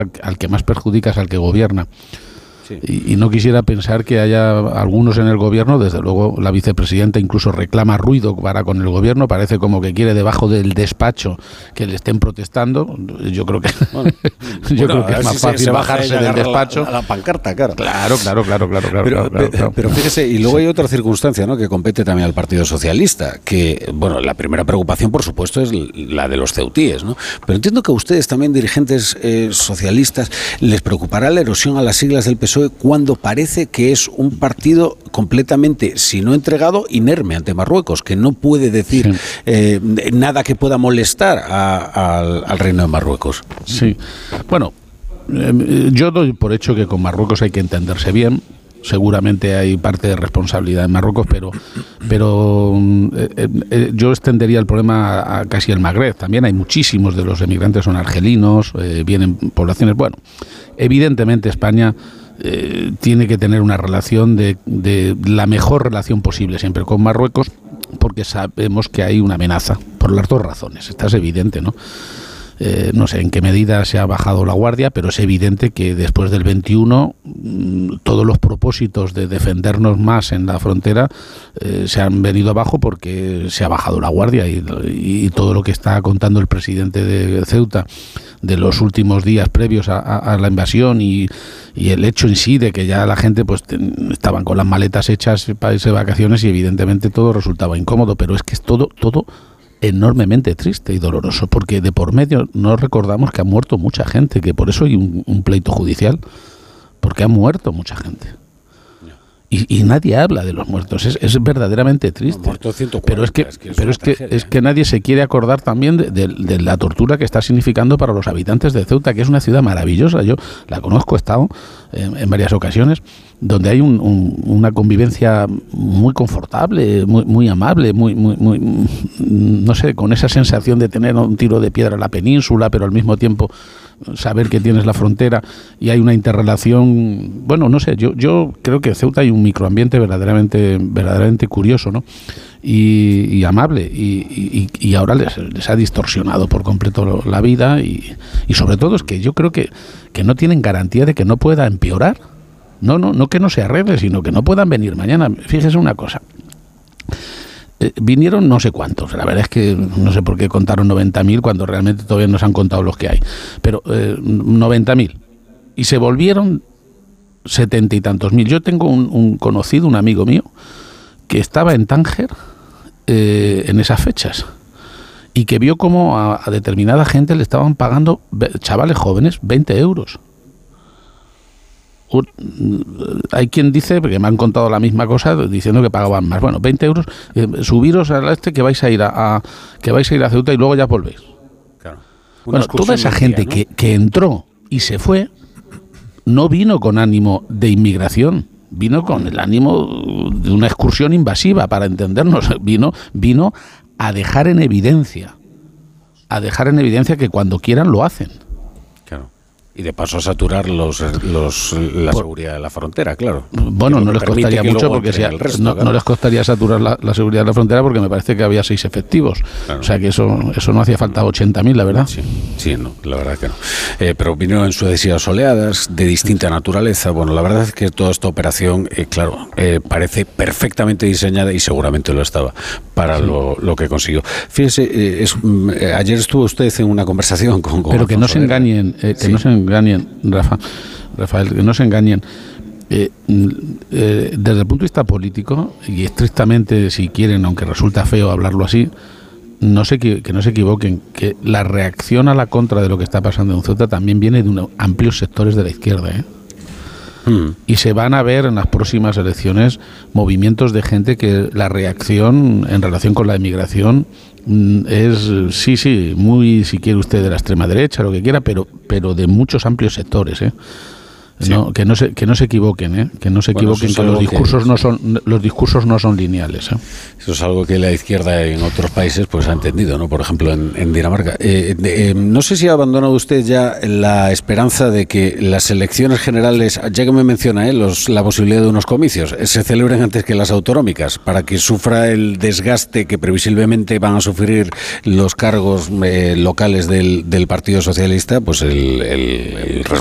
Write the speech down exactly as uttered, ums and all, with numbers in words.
al que más perjudica es al que gobierna. Y, y no quisiera pensar que haya algunos en el gobierno, desde luego la vicepresidenta incluso reclama ruido para con el gobierno, parece como que quiere debajo del despacho que le estén protestando. Yo creo que bueno, yo bueno, creo que es más si fácil se, se bajarse del despacho. La, la pancarta, claro. Claro, claro, claro, claro, claro. Pero, claro, claro, claro. pero fíjese, y luego sí. hay otra circunstancia, ¿no?, que compete también al Partido Socialista, que, bueno, la primera preocupación, por supuesto, es la de los ceutíes, ¿no? Pero entiendo que a ustedes también, dirigentes eh, socialistas, les preocupará la erosión a las siglas del P S O E cuando parece Parece que es un partido completamente, si no entregado, inerme ante Marruecos, que no puede decir sí. eh, nada que pueda molestar a, a, al Reino de Marruecos. Sí, bueno, eh, yo doy por hecho que con Marruecos hay que entenderse bien. Seguramente hay parte de responsabilidad en Marruecos, pero pero eh, eh, yo extendería el problema a, a casi el Magreb. También hay muchísimos de los emigrantes son argelinos, eh, vienen poblaciones. Bueno, evidentemente España Eh, tiene que tener una relación de, de la mejor relación posible siempre con Marruecos, porque sabemos que hay una amenaza, por las dos razones. Esta es evidente, ¿no? Eh, no sé en qué medida se ha bajado la guardia, pero es evidente que después del veintiuno mmm, todos los propósitos de defendernos más en la frontera eh, se han venido abajo porque se ha bajado la guardia y, y todo lo que está contando el presidente de Ceuta de los últimos días previos a, a, a la invasión y, y el hecho en sí de que ya la gente pues ten, estaban con las maletas hechas para irse de vacaciones y evidentemente todo resultaba incómodo, pero es que es todo todo enormemente triste y doloroso, porque de por medio no recordamos que ha muerto mucha gente, que por eso hay un, un pleito judicial, porque ha muerto mucha gente. Y, y nadie habla de los muertos, es, es verdaderamente triste. ciento cuarenta, pero es que, es que es pero es que, es que nadie se quiere acordar también de, de, de la tortura que está significando para los habitantes de Ceuta, que es una ciudad maravillosa. Yo la conozco, he estado en, en varias ocasiones, donde hay un, un, una convivencia muy confortable, muy, muy amable, muy, muy, muy, no sé, con esa sensación de tener un tiro de piedra en la península, pero al mismo tiempo saber que tienes la frontera y hay una interrelación. Bueno, no sé, yo yo creo que en Ceuta hay un microambiente verdaderamente verdaderamente curioso, ¿no? Y, y amable y, y, y ahora les, les ha distorsionado por completo la vida y, y sobre todo es que yo creo que, que no tienen garantía de que no pueda empeorar. No, no, no que no se arregle, sino que no puedan venir mañana. Fíjese una cosa. Eh, vinieron no sé cuántos, la verdad es que no sé por qué contaron noventa mil cuando realmente todavía no se han contado los que hay, pero eh, noventa mil, y se volvieron setenta y tantos mil. Yo tengo un, un conocido, un amigo mío, que estaba en Tánger eh, en esas fechas y que vio cómo a, a determinada gente le estaban pagando, chavales jóvenes, veinte euros. Hay quien dice, porque me han contado la misma cosa, diciendo que pagaban más. Bueno, veinte euros, eh, subiros al este que vais a ir a, a que vais a ir a Ceuta y luego ya volvéis. Claro. Bueno, toda esa gente día, ¿no? que, que entró y se fue, no vino con ánimo de inmigración, vino con el ánimo de una excursión invasiva, para entendernos. Vino, vino a dejar en evidencia, a dejar en evidencia que cuando quieran lo hacen. Y de paso a saturar los, los la Por, seguridad de la frontera, claro. Bueno, no les costaría mucho porque sea, resto, no, claro. no les costaría saturar la, la seguridad de la frontera porque me parece que había seis efectivos. Claro. O sea que eso eso no hacía falta ochenta mil, la verdad. Sí, sí, no, la verdad que no. Eh, pero vinieron en sucesivas oleadas de distinta naturaleza. Bueno, la verdad es que toda esta operación, eh, claro, eh, parece perfectamente diseñada y seguramente lo estaba para sí. lo, lo que consiguió. Fíjese, eh, es, eh, ayer estuvo usted en una conversación con... con pero que no se engañen, eh, que sí. no se engañen, Rafa, Rafael, que no se engañen. Eh, eh, desde el punto de vista político, y estrictamente, si quieren, aunque resulta feo hablarlo así, no se, que no se equivoquen, que la reacción a la contra de lo que está pasando en Ceuta también viene de unos amplios sectores de la izquierda, ¿eh? Mm. Y se van a ver en las próximas elecciones movimientos de gente que la reacción en relación con la emigración es, sí, sí, muy, si quiere usted, de la extrema derecha, lo que quiera, pero pero de muchos amplios sectores, ¿eh? ¿no? Sí. Que no se que no se equivoquen, ¿eh? Que no se bueno, equivoquen, que los discursos que... no son los discursos no son lineales, ¿eh? Eso es algo que la izquierda en otros países pues ha entendido, ¿no? Por ejemplo, en, en Dinamarca. Eh, eh, no sé si ha abandonado usted ya la esperanza de que las elecciones generales, ya que me menciona ¿eh? Los, la posibilidad de unos comicios, se celebren antes que las autonómicas, para que sufra el desgaste que previsiblemente van a sufrir los cargos eh, locales del, del Partido Socialista, pues el, el, el